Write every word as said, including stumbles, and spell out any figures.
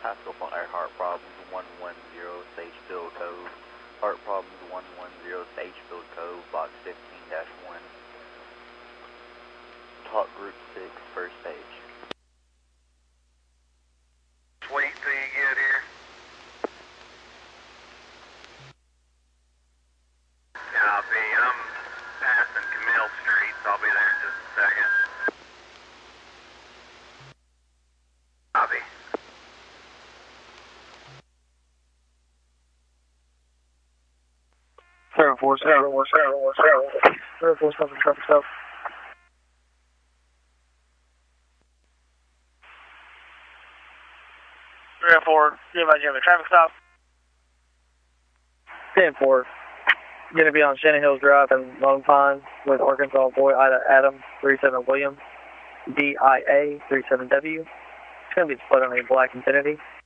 Pascal Phone Air Heart Problems one one zero, Sagefield Cove. Heart Problems one one zero, Sagefield Cove, Box fifteen dash one. Talk Group six, first stage. Wait till you get here. Yeah, I'll be, I'm passing Camille Street, so I'll be there in just a second. Copy. Seven four seven four seven four seven. Seven four seven traffic stop. Three oh four, give out you have a traffic stop. Ten four. Going to be on Shannon Hills Drive in Lone Pine with Arkansas Boy Ida Adam three seven William D I A three seven W. It's going to be displayed on a black Infinity.